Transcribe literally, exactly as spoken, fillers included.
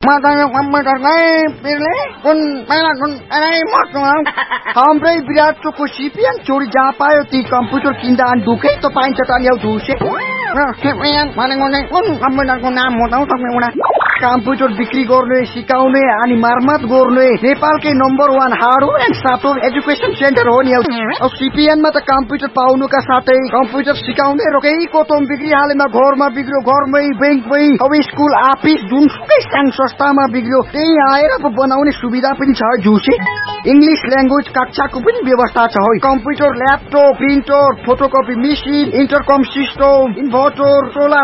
Matanya komputer kai pilih kun pela kun ai mot हाम्रै विराट choco CPN चोरी जहाँ पायो ती कम्प्युटर किन्दा अनि दुखै त पाइन्छ त ल्याउ धुसे सिपिएन भनेको नै कुन कम्प्युटरको नाम हो त तपाईँ कम्प्युटर बिक्री गर्ने सिकाउने अनि मर्मत गर्ने नेपालकै number one hardware and software education centre हो नि अब सिपिएनमा त कम्प्युटर पाउनुका साथै कम्प्युटर सिकाउने र केही कोतम बिक्री हालेमा घरमा बिग्रियो घरमै बैंकमै अब स्कुल अफिस जुनसुकै सानो संस्थामा बिग्रियो त्यही आएर बनाउने सुविधा पनि छ जुसे इंग्लिश ल्याङ्ग्वेज कक्षाको पनि व्यवस्था छ है computer laptop printer photocopy machine इन्टरकम system inverter solar